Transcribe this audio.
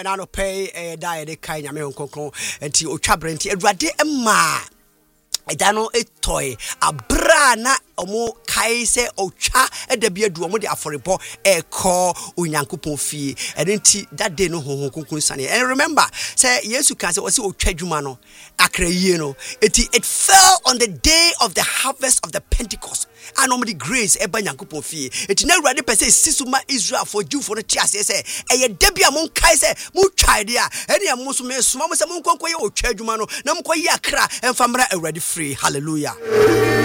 and I no pay die de kai nyame nkonkron enti otwabre enti Awurade ma Edano toy abra na omo kai se otwa edabia du omo de aforebo call onyankopon fie enti that day no honkon sane. And remember say yesu kan say otwa dwuma no akraye no it fell on the day of the harvest of the Pentecost and the grace eba nyankopon fie enti na Awurade pese sisuma Israel for Jew for the tiase say eye dabia mon kai se mo twa de a ene am so me suma mo se mon konkoye otwa dwuma no na mo koye akra emfamra Awurade free. Hallelujah.